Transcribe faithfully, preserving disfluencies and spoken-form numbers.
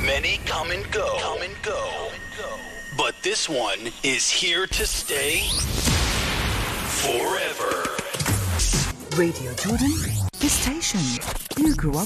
Many come and go. Come and go. But this one is here to stay forever. Radio Jordan, the station you grew up